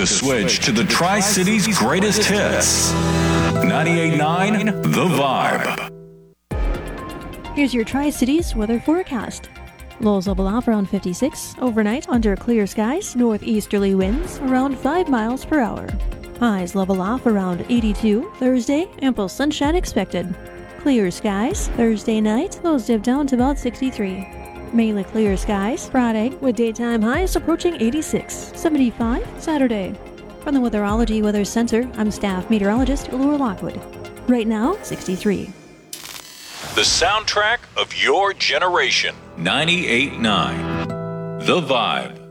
to switch to the Tri-Cities greatest hits. 98.9 The Vibe. Here's your Tri-Cities weather forecast. Lows level off around 56. Overnight under clear skies. Northeasterly winds around 5 miles per hour. Highs level off around 82. Thursday, ample sunshine expected. Clear skies. Thursday night, lows dip down to about 63. Mainly clear skies. Friday, with daytime highs approaching 86. 75 Saturday. From the Weatherology Weather Center, I'm staff meteorologist Laura Lockwood. Right now, 63. The soundtrack of your generation. 98.9 The Vibe.